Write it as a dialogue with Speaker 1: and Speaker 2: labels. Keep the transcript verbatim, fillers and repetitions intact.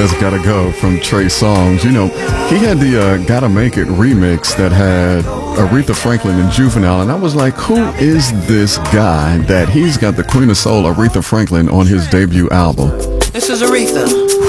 Speaker 1: That's Gotta Go from Trey Songz. You know, he had the uh, Gotta Make It remix that had Aretha Franklin and Juvenile, and I was like, who is this guy that he's got the Queen of Soul, Aretha Franklin, on his debut album?
Speaker 2: This is Aretha.